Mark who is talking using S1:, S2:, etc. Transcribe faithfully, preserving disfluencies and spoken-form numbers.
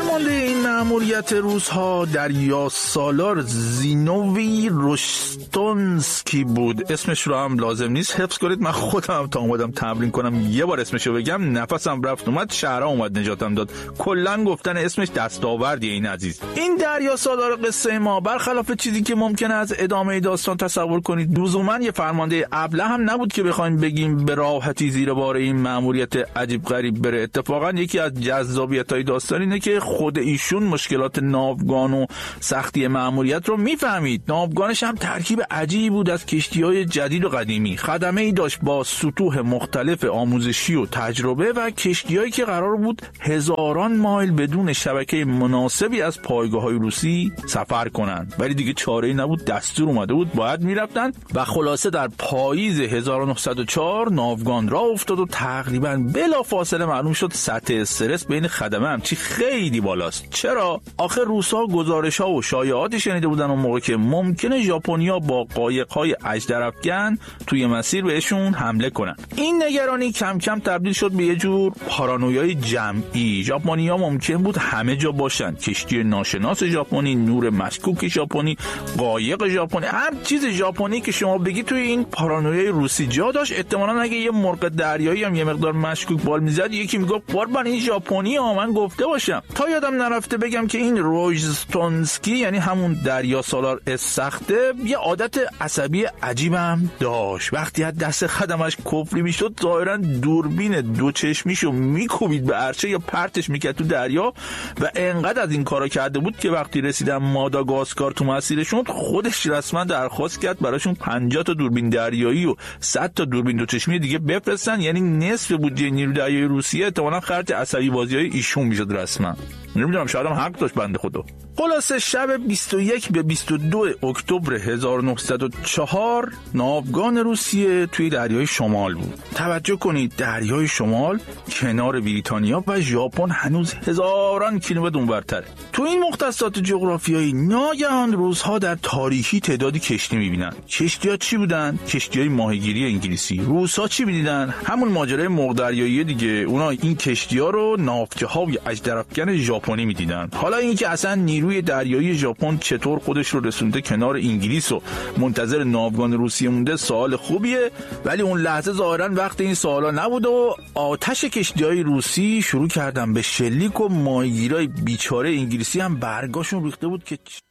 S1: فرمانده این مأموریت روس‌ها دریا سالار زینووی روشتونسکی بود. اسمش رو هم لازم نیست حفظ کنید، من خودم تا اومدم تمرین کنم یه بار اسمش رو بگم نفسم رفت اومد، شهرها اومد نجاتم داد. کلا گفتن اسمش دستاوردیه این عزیز. این دریا سالار قصه ما برخلاف چیزی که ممکنه از ادامه داستان تصور کنید لزوما یه فرمانده ابله هم نبود که بخوایم بگیم به راحتی زیر بار این مأموریت عجیب غریب بره. اتفاقا یکی از جذابیت‌های داستان اینه که خود ایشون مشکلات ناوگان و سختی مأموریت رو میفهمید. ناوگانش هم ترکیب عجیبی بود از کشتی‌های جدید و قدیمی. خدمه‌ای داشت با سطوح مختلف آموزشی و تجربه و کشتی‌هایی که قرار بود هزاران مایل بدون شبکه مناسبی از پایگاه‌های روسی سفر کنند. ولی دیگه چاره‌ای نبود، دستور اومده بود باید میرفتن و خلاصه در پاییز هزار و نهصد و چهار ناوگان راه افتاد و تقریباً بلافاصله معلوم شد سطح استرس بین خدمه هم چی خیلی بالاست. چرا؟ آخه روس‌ها گزارش‌ها و شایعاتی شنیده بودن اون موقع که ممکنه ژاپنیا با قایق‌های اژدرافکن توی مسیر بهشون حمله کنن. این نگرانی کم کم تبدیل شد به یه جور پارانویای جمعی. ژاپنیا ممکن بود همه جا باشن، کشتی ناشناس ژاپنی، نور مشکوک ژاپنی، قایق ژاپنی، هر چیز ژاپنی که شما بگی توی این پارانویای روسی جا داشت. احتمالاً اگه یه مرغ دریایی هم یه مقدار مشکوک بال میزد یکی میگفت قربان این ژاپنی ها، من گفته باشم. تا یادم نرفته بگم که این روژستونسکی یعنی همون دریا سالار سخته یه عادت عصبی عجیبم داشت. وقتی از دست خدمش کفری میشد ظاهرا دوربین دو چشمیشو میکوبید به عرشه یا پرتش میکرد تو دریا و انقدر از این کارا کرده بود که وقتی رسیدن ماداگاسکار تو مسیرشون خودش رسما درخواست کرد براشون پنجاه تا دوربین دریایی و صد تا دوربین دو چشمی دیگه بفرستن. یعنی نصف بودجه نیروی دریایی روسیه احتمالاً خرج عصبی بازی‌های ایشون میشد رسما. نمیدونم شاید هم حق داشت بنده خدا. خلاصه شب بیست و یک به بیست و دو اکتبر هزار و نهصد و چهار ناوگان روسیه توی دریای شمال بود. توجه کنید دریای شمال کنار بریتانیا و ژاپن هنوز هزاران کیلومتر اونورتره. تو این مختصات جغرافیایی ناگهان روزها در تاریکی تعدادی کشتی میبینن. کشتی‌ها چی بودن؟ کشتی‌های ماهیگیری انگلیسی. روس‌ها چی می‌دیدن؟ همون ماجرای مرغ دریایی دیگه. اونا این کشتی‌ها رو ناوچه‌های اژدرافکن ژاپنی می‌دیدن. حالا اینکه اصلا نیروی دریایی ژاپن چطور خودش رو رسونده کنار انگلیس و منتظر ناوگان روسیه مونده سوال خوبیه، ولی اون لحظه ظاهرا وقت این سوالا نبود و آتش کشتی‌های روسی شروع کردن به شلیک و ماهیگیرای بیچاره انگلیسی هم برگاشون ریخته بود که